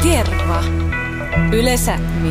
Tierva. Yle Sämi.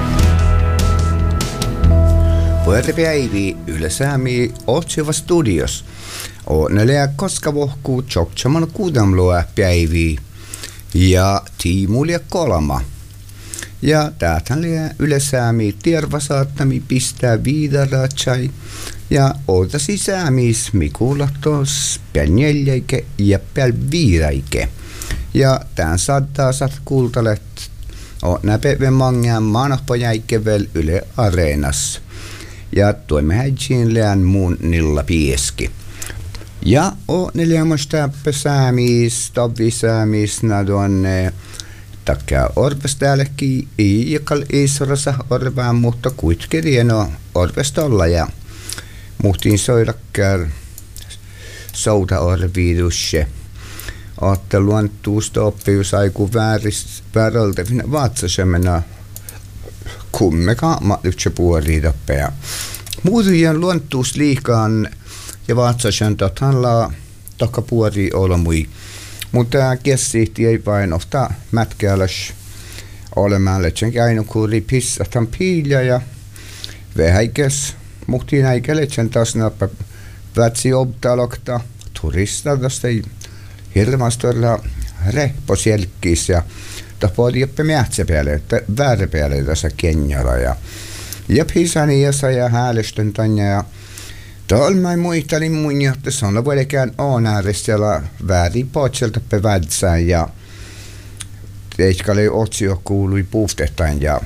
Päivi Yle Sämi otsiva studios. Onnelea koska vohkuu Chokchaman kuudamloa päivi ja tiimulia kolma. Ja täältä Yle Sämi Tierva saattami pistää viidaratsai. Ja ootasi säämis mikulahtos pännjäljäike ja pälviiräike. Ja tämän saattaa saat kuultalet näpeve mangaan maanahpajäikevel Yle Areenassa. Ja toimme häitsiin leän muun nilla pieski. Ja neljämästä säämis, tovvisäämis, nadonne takia orves täälläkin iikal isorassa orvaan, mutta kuitenkin orvestolla ja muhtiin soidakkär souta orviidusse. Aatte luontuusta oppius aiku väärältä vaatsasemena kummekaan yhtsä puoliitappea. Muuten luontuus liikaan ja vaatsasen totanla takapuoli olmui. Mutta kessihti ei vain ofta mätkäläs olemaan letsenkin aina kuuri pissatan piilja ja vähäikäs. Muhtiin äikäletsen taas nappa vätsi obtalokta turistadasta hirmastoilla rehposielkkiis ja tapoidi joppe mähtsä päälle, väärä päälle tässä Kenjala ja pisaniassa ja häälestön tänne ja tolmai muistelin mun, että sanoa voidekään on äärestellä väärin potselta pevädsään ja teiskalle otsio kuului puuftetaan ja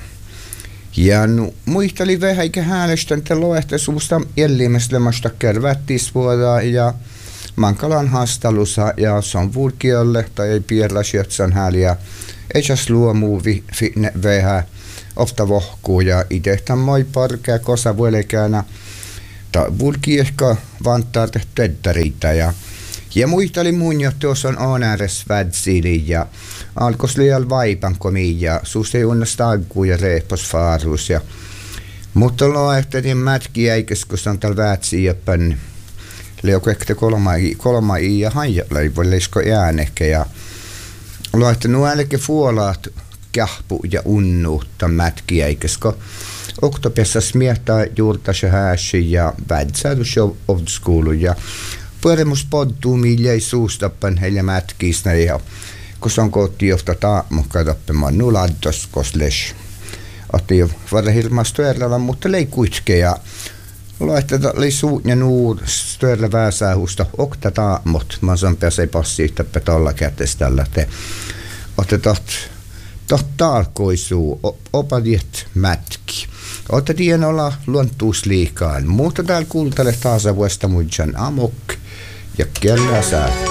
muistelin vähän eikä häälestön te loehte suusta jellimeslemasta kärvättisvuodaa ja mankalan haastelussa ja son vulkiolle tai ei pierlasjatsan hääliä esäs luomuu vähän ofta vohkuu ja itehtä moi parkea kosa vuolekäänä ta vulki ehkä vantaa tehdä ja muistelin mun, että tuossa on ääres vädsili ja alkos liian vaipan komiin ja suus ei unnasta agguu ja reepos faarus ja mutta loehtelin mätkiä eikäs kun on tällä vätsiä ja pänni leukekte kolma ja hanjalla ei voi leisko äänehkä ja loehtelin nuälke fuolaat kähpu ja unnuutta mätkiä eikäs kun oktopessa smiehtää juurtas ja hääsi ja vädsäädus jo ovdskoulu ja puoremus podtuu miljei suustappan heille mätkiisnä ja kun se on kotiofta taamukka tappemaan nuladdos kosles. Otti jo varra hirmastu erällä, mutta lei kuitke ja laittaa lei suut ja nuur stöörllä vääsäähusta okta taamut. Mä sanon pääsee passi tappe tolla käteställä te. Otte talkoisuu opadiet mätki. Otte tien olla luontuus liikaan. Mutta täällä kuultele taas vuosta muidjan amok ja kellää sää.